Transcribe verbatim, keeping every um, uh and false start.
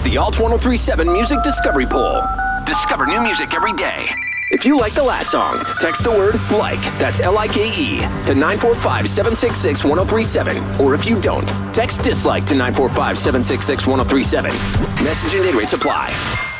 It's the Alt ten thirty-seven Music Discovery Poll. Discover new music every day. If you like the last song, text the word LIKE, that's L I K E, to nine four five, seven six six, one zero three seven. Or if you don't, text DISLIKE to nine four five, seven six six, one zero three seven. Message and data rates apply.